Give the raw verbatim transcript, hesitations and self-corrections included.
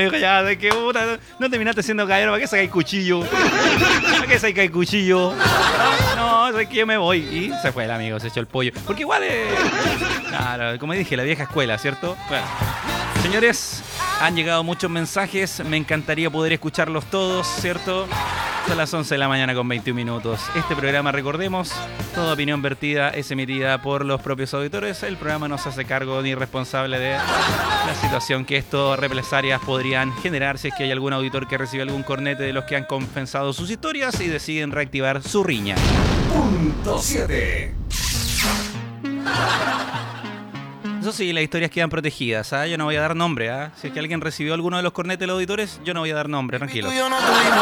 viejo, ya, de que puta, no, no terminaste siendo caballero, ¿para qué sacáis cuchillo? ¿Para qué sacáis cuchillo? No, no, es que yo me voy. Y se fue el amigo, se echó el pollo. Porque igual es... Claro, como dije, la vieja escuela, ¿cierto? Bueno. Señores, han llegado muchos mensajes, me encantaría poder escucharlos todos, ¿cierto? Son las once de la mañana con veintiún minutos. Este programa, recordemos, toda opinión vertida es emitida por los propios auditores. El programa no se hace cargo ni responsable de la situación que estos represalias podrían generar si es que hay algún auditor que recibe algún cornete de los que han confesado sus historias y deciden reactivar su riña. Punto siete. Eso sí, las historias quedan protegidas, ¿ah? Yo no voy a dar nombre, ¿ah? Si es que alguien recibió alguno de los cornetes de los auditores, yo no voy a dar nombre, tranquilo.